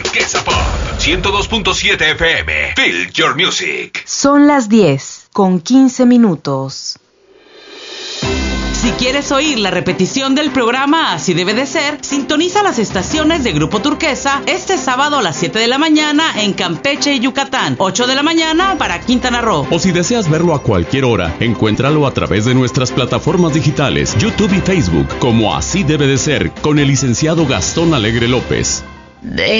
Turquesa Pop 102.7 FM. Feel your music. Son las 10:15. Si quieres oír la repetición del programa Así Debe de Ser, sintoniza las estaciones de Grupo Turquesa este sábado a las 7 de la mañana en Campeche y Yucatán, 8 de la mañana para Quintana Roo. O si deseas verlo a cualquier hora, encuéntralo a través de nuestras plataformas digitales, YouTube y Facebook, como Así Debe de Ser, con el licenciado Gastón Alegre López.